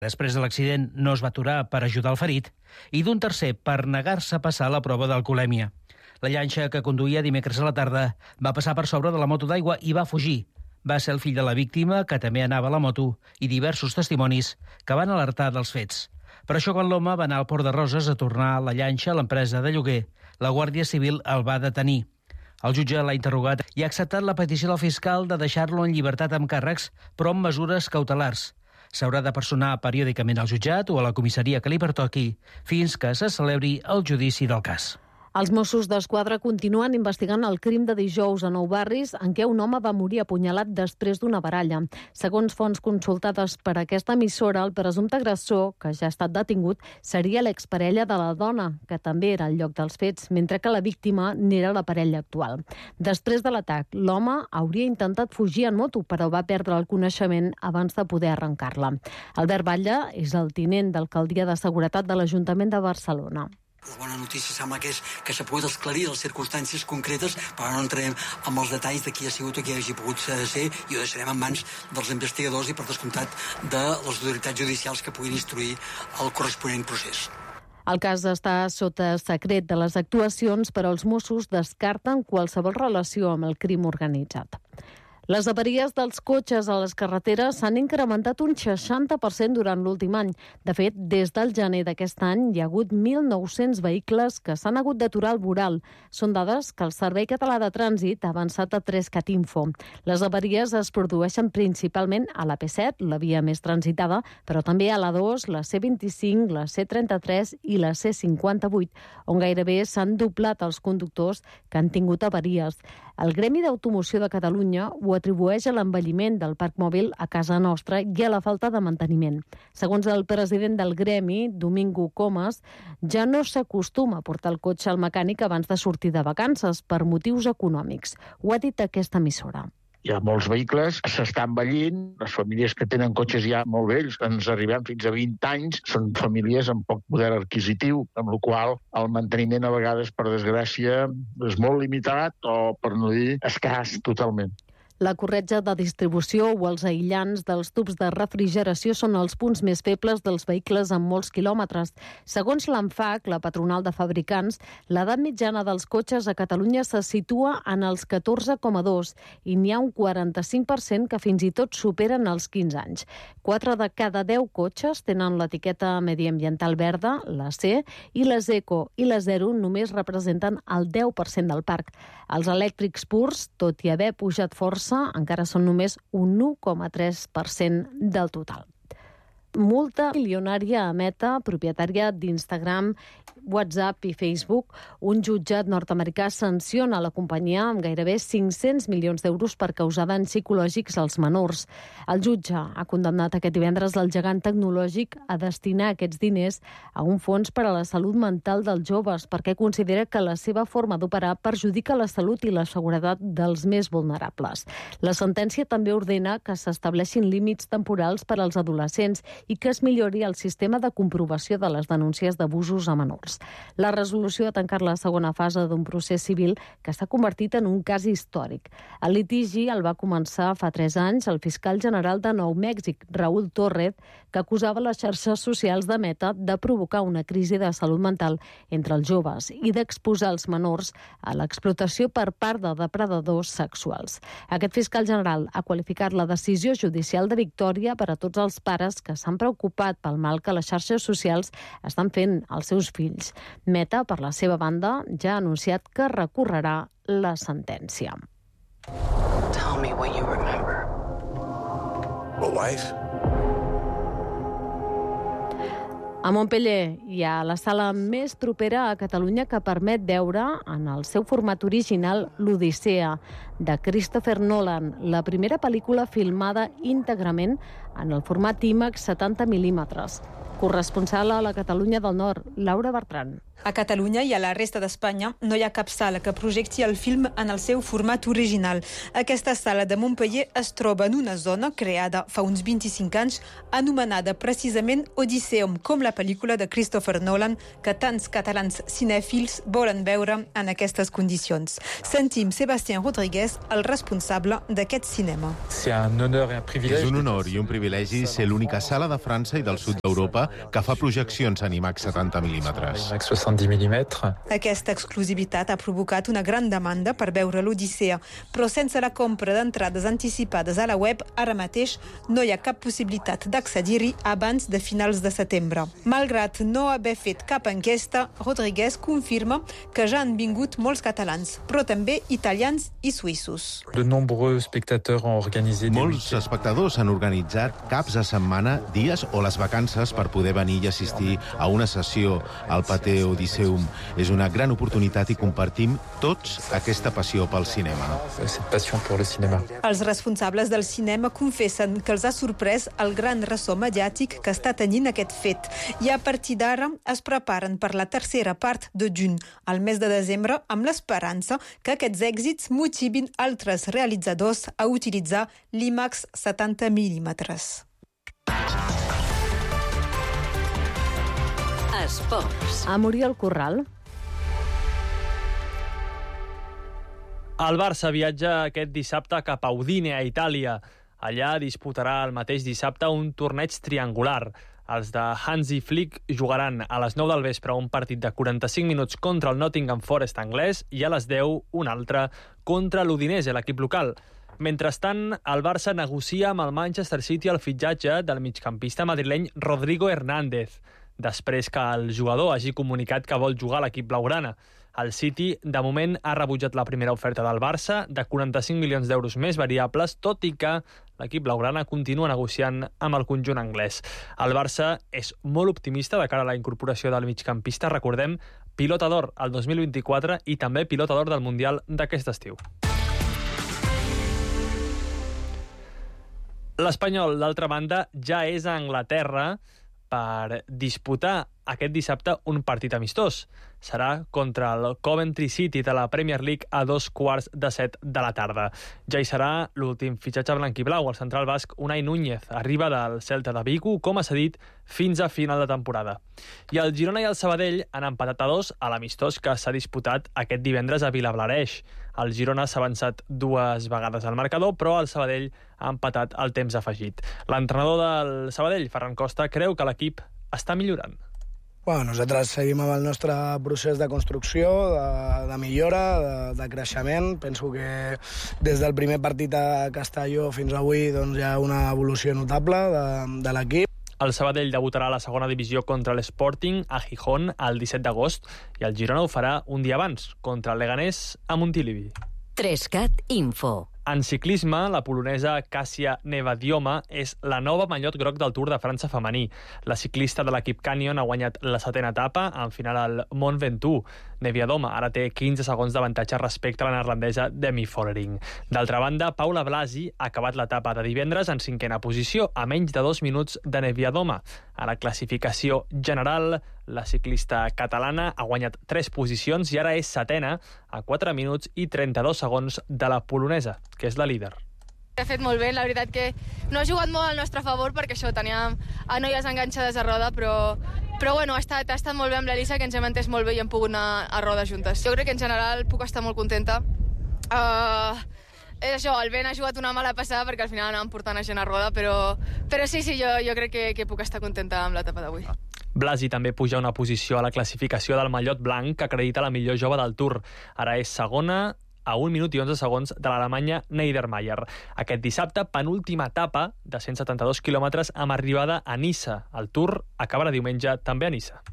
Després de l'accident no es va aturar per ajudar el ferit, i d'un tercer per negar-se a passar la prova d'alcoholèmia. La llanxa que conduïa dimecres a la tarda va passar per sobre de la moto d'aigua i va fugir. Va ser el fill de la víctima, que també anava a la moto, i diversos testimonis que van alertar dels fets. Per això, quan l'home va anar al Port de Roses a tornar la llanxa a l'empresa de lloguer, la Guàrdia Civil el va detenir. El jutge l'ha interrogat i ha acceptat la petició del fiscal de deixar-lo en llibertat amb càrrecs, però amb mesures cautelars. S'haurà de personar periòdicament al jutjat o a la comissaria que li pertoqui fins que se celebri el judici del cas. Els Mossos d'Esquadra continuen investigant el crim de dijous a Nou Barris en què un home va morir apunyalat després d'una baralla. Segons fonts consultades per aquesta emissora, el presumpte agressor, que ja ha estat detingut, seria l'exparella de la dona, que també era al lloc dels fets, mentre que la víctima n'era la parella actual. Després de l'atac, l'home hauria intentat fugir en moto, però va perdre el coneixement abans de poder arrencar-la. Albert Batlle és el tinent d'Alcaldia de Seguretat de l'Ajuntament de Barcelona. La bona notícia sembla que és que s'ha pogut esclarir les circumstàncies concretes, però no entrarem en els detalls de qui ha sigut o qui hagi pogut ser, i ho deixarem en mans dels investigadors i, per descomptat, de les autoritats judicials que puguin instruir el corresponent procés. El cas està sota secret de les actuacions, però els Mossos descarten qualsevol relació amb el crim organitzat. Les avaries dels cotxes a les carreteres s'han incrementat un 60% durant l'últim any. De fet, des del gener d'aquest any hi ha hagut 1.900 vehicles que s'han hagut d'aturar al voral. Són dades que el Servei Català de Trànsit ha avançat a 3cat Info. Les avaries es produeixen principalment a la P7, la via més transitada, però també a la 2, la C25, la C33 i la C58, on gairebé s'han doblat els conductors que han tingut avaries. El Gremi d'Automoció de Catalunya ho atribueix a l'envelliment del parc mòbil a casa nostra i a la falta de manteniment. Segons el president del gremi, Domingo Comas, ja no s'acostuma a portar el cotxe al mecànic abans de sortir de vacances per motius econòmics. Ho ha dit aquesta emissora. Hi ha molts vehicles que s'estan envellint, les famílies que tenen cotxes ja molt vells, que ens arribem fins a 20 anys, són famílies amb poc poder adquisitiu, amb la qual el manteniment a vegades, per desgràcia, és molt limitat o, per no dir, escàs totalment. La corretja de distribució o els aïllants dels tubs de refrigeració són els punts més febles dels vehicles amb molts quilòmetres. Segons l'ANFAC, la patronal de fabricants, l'edat mitjana dels cotxes a Catalunya se situa en els 14,2 i n'hi ha un 45% que fins i tot superen els 15 anys. 4 de cada 10 cotxes tenen l'etiqueta mediambiental verda, la C, i les Eco i les Zero només representen el 10% del parc. Els elèctrics purs, tot i haver pujat força, encara són només un 1,3% del total. Multa milionària a Meta, propietària d'Instagram, WhatsApp i Facebook. Un jutjat nord-americà sanciona la companyia amb gairebé 500 milions d'euros per causar danys psicològics als menors. El jutge ha condemnat aquest divendres el gegant tecnològic a destinar aquests diners a un fons per a la salut mental dels joves, perquè considera que la seva forma d'operar perjudica la salut i la seguretat dels més vulnerables. La sentència també ordena que s'estableixin límits temporals per als adolescents i que es millori el sistema de comprovació de les denúncies d'abusos a menors. La resolució ha tancat la segona fase d'un procés civil que s'ha convertit en un cas històric. El litigi el va començar fa 3 anys el fiscal general de Nou Mèxic, Raúl Torres, que acusava les xarxes socials de Meta de provocar una crisi de salut mental entre els joves i d'exposar els menors a l'explotació per part de depredadors sexuals. Aquest fiscal general ha qualificat la decisió judicial de victòria per a tots els pares que s'han preocupat pel mal que les xarxes socials estan fent als seus fills. Meta, per la seva banda, ja ha anunciat que recorrerà la sentència. Tell me what you remember. My wife? A Montpeller hi ha la sala més propera a Catalunya que permet veure en el seu format original l'Odissea, de Christopher Nolan, la primera pel·lícula filmada íntegrament en el format IMAX 70 mm. Corresponsal a la Catalunya del Nord, Laura Bertran. A Catalunya i a la resta d'Espanya no hi ha cap sala que projecti el film en el seu format original. Aquesta sala de Montpellier es troba en una zona creada fa uns 25 anys, anomenada precisament Odysseum, com la pel·lícula de Christopher Nolan que tants catalans cinèfils volen veure en aquestes condicions. Sentim Sébastien Rodríguez, el responsable d'aquest cinema. És un honor i un privilegi ser l'única sala de França i del sud d'Europa que fa projeccions en IMAX 70 mm. Aquesta exclusivitat ha provocat una gran demanda per veure l'Odissea, però sense la compra d'entrades anticipades a la web, ara mateix no hi ha cap possibilitat d'accedir-hi abans de finals de setembre. Malgrat no haver fet cap enquesta, Rodríguez confirma que ja han vingut molts catalans, però també italians i suïssos. Molts espectadors han organitzat caps de setmana, dies o les vacances per poder venir i assistir a una sessió al Paté Odysseum. És una gran oportunitat i compartim tots aquesta passió pel cinema. Els responsables del cinema confessen que els ha sorprès el gran ressò mediàtic que està tenint aquest fet i a partir d'ara es preparen per la tercera part de Dune, al mes de desembre, amb l'esperança que aquests èxits motivin altres realitzadors a utilitzar l'IMAX 70 mm. Esports. A Muriel Corral. El Barça viatja aquest dissabte cap a Udine, a Itàlia. Allà disputarà el mateix dissabte un torneig triangular. Els de Hansi Flick jugaran a les 9 del vespre un partit de 45 minuts contra el Nottingham Forest anglès i a les 10 un altre contra l'Udinese, l'equip local. Mentrestant, el Barça negocia amb el Manchester City el fitxatge del migcampista madrileny Rodrigo Hernández, després que el jugador hagi comunicat que vol jugar a l'equip blaugrana. El City, de moment, ha rebutjat la primera oferta del Barça de 45 milions d'euros més variables, tot i que l'equip blaugrana continua negociant amb el conjunt anglès. El Barça és molt optimista de cara a la incorporació del migcampista. Recordem, pilota d'or al 2024 i també pilota d'or del Mundial d'aquest estiu. L'Espanyol, d'altra banda, ja és a Anglaterra per disputar aquest dissabte un partit amistós. Serà contra el Coventry City de la Premier League a 6:45 de la tarda. Ja hi serà l'últim fitxatge blanquiblau. El central basc Unai Núñez arriba del Celta de Vigo com a cedit fins a final de temporada. I el Girona i el Sabadell han empatat a 2 a l'amistós que s'ha disputat aquest divendres a Vilablareix. El Girona s'ha avançat 2 vegades al marcador, però el Sabadell ha empatat al temps afegit. L'entrenador del Sabadell, Ferran Costa, creu que l'equip està millorant. Bueno, nosaltres seguim amb el nostre procés de construcció, de millora, de creixement. Penso que des del primer partit a Castelló fins avui doncs, hi ha una evolució notable de l'equip. El Sabadell debutarà a la segona divisió contra l'Sporting a Gijón el 17 d'agost i el Girona ho farà un dia abans, contra el Leganés a Montilivi. 3CAT Info. En ciclisme, la polonesa Kasia Nevadioma és la nova mallot groc del Tour de França femení. La ciclista de l'equip Canyon ha guanyat la 7ª etapa en final al Mont Ventoux. Nevadioma ara té 15 segons d'avantatge respecte a la neerlandesa Demi Vollering. D'altra banda, Paula Blasi ha acabat l'etapa de divendres en 5ª posició, a menys de 2 minuts de Nevadioma. A la classificació general, la ciclista catalana ha guanyat 3 posicions i ara és 7ª, a 4 minuts i 32 segons de la polonesa, que és la líder. Ha fet molt bé, la veritat que no ha jugat molt al nostre favor perquè això, teníem a noies enganxades a roda, però bueno, ha estat molt bé amb l'Elisa, que ens hem entès molt bé i hem pogut anar a roda juntes. Jo crec que en general puc estar molt contenta. És això, el vent ha jugat una mala passada perquè al final anàvem portant a gent a roda, però sí, jo crec que puc estar contenta amb l'etapa d'avui. Blasi també puja una posició a la classificació del mallot blanc que acredita la millor jove del Tour. Ara és segona a 1 minut i 11 segons de l'alemanya Niedermayer. Aquest dissabte, penúltima etapa de 172 quilòmetres amb arribada a Niça. El Tour acabarà diumenge també a Niça.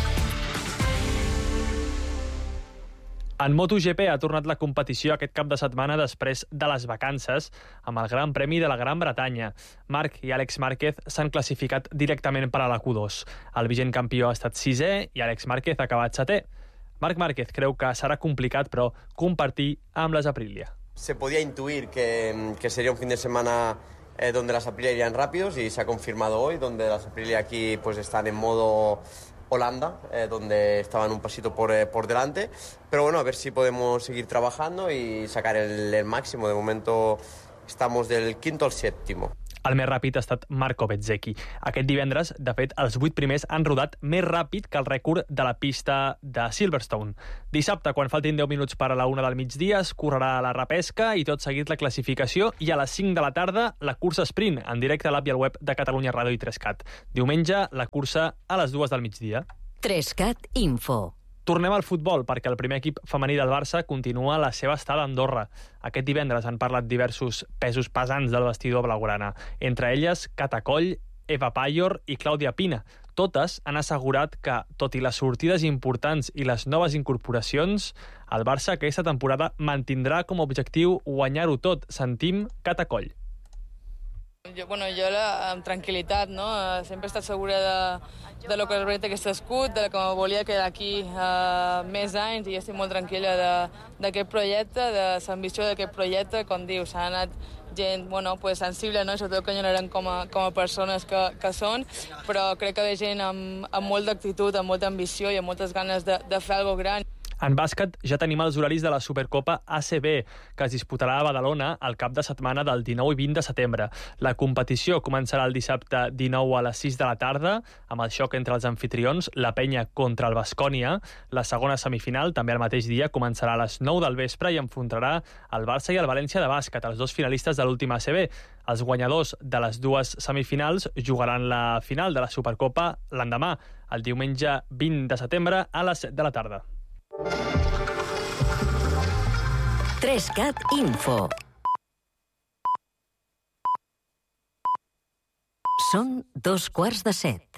En MotoGP ha tornat la competició aquest cap de setmana després de les vacances amb el Gran Premi de la Gran Bretanya. Marc i Àlex Márquez s'han classificat directament per a la Q2. El vigent campió ha estat 6è i Àlex Márquez ha acabat 7è. Marc Márquez creu que serà complicat, però compartir amb les Aprilia. Se podía intuir que sería un fin de semana donde las Aprilia irían rápidos y se ha confirmado hoy, donde las Aprilia aquí pues están en modo Holanda, donde estaban un pasito por delante. Pero bueno, a ver si podemos seguir trabajando y sacar el máximo. De momento estamos del 5º al 7º. El més ràpid ha estat Marco Bezzecchi. Aquest divendres, de fet, els 8 primers han rodat més ràpid que el rècord de la pista de Silverstone. Dissabte, quan faltin 10 minuts per a la 1 del migdia, es correrà la repesca i tot seguit la classificació, i a les 5 de la tarda la cursa sprint, en directe a l'app i al web de Catalunya Ràdio i 3CAT. Diumenge, la cursa a les 2 del migdia. 3CAT Info. Tornem al futbol, perquè el primer equip femení del Barça continua la seva estada a Andorra. Aquest divendres han parlat diversos pesos pesants del vestidor blaugrana, entre elles Cata Coll, Eva Payor i Clàudia Pina. Totes han assegurat que, tot i les sortides importants i les noves incorporacions, el Barça aquesta temporada mantindrà com a objectiu guanyar-ho tot. Sentim Cata Coll. Jo amb tranquil·litat, no? Sempre he estat segura de lo que representa aquest escut, de que me volia quedar aquí més anys, i estic molt tranquil·la d'aquest projecte, de l'ambició d'aquest projecte. Com dius, s'ha anat gent sensible, no? Sobretot que generem com a persones que són, però crec que ve gent amb molt d'actitud, amb molta ambició i amb moltes ganes de fer alguna cosa gran. En bàsquet ja tenim els horaris de la Supercopa ACB, que es disputarà a Badalona el cap de setmana del 19 i 20 de setembre. La competició començarà el dissabte 19 a les 6 de la tarda, amb el xoc entre els anfitrions, la Penya contra el Baskonia. La segona semifinal, també el mateix dia, començarà a les 9 del vespre i enfrontarà el Barça i el València de bàsquet, els dos finalistes de l'última ACB. Els guanyadors de les dues semifinals jugaran la final de la Supercopa l'endemà, el diumenge 20 de setembre a les 7 de la tarda. 3CAT Info. Són 2:15.